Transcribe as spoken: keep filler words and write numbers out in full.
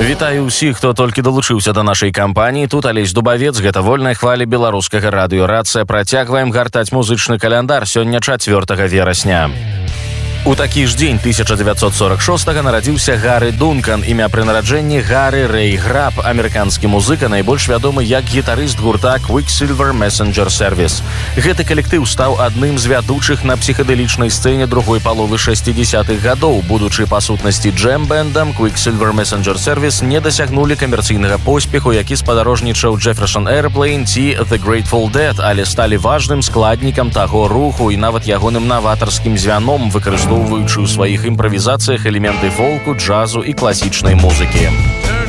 Вітаю ўсіх, хто толькі далучыўся да нашай кампаніі. Тут Алесь Дубавец, гэта вольная хваля беларускага радыёрацыя. Працягваем гартаць музычны каляндар. Сёння чацвёртага верасня. У такі ж дзень тысяча дзевяцьсот сорок шостага нарадзіўся Гары Дункан. Імя пры нараджэнні Гары Рэй Граб, амерыканскі музыка, найбольш вядомы як гітарыст гурта Quicksilver Messenger Service. Гэты калектыў стаў адным з вядучых на псіхадэлічнай сцэне другой паловы шэсцідзесятых гадоў. Будучы па сутнасці джэм-бэндам, Quicksilver Messenger Service не дасягнулі камерцыйнага поспеху, які спадарожнічаў Jefferson Airplane ці The Grateful Dead, але сталі важным складнікам таго руху і нават ягоным наватарскім звяном, выкарыстоўваючы ў сваіх імправізацыях элементы фолку, джазу і класічнай музыкі.